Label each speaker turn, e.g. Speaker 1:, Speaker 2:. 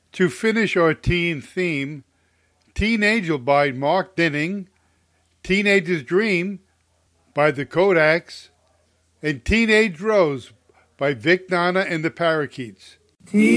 Speaker 1: To finish our teen theme, Teen Angel by Mark Dinning, Teenager's Dream by the Kodaks, and Teenage Rose by Vic Nana and the Parakeets.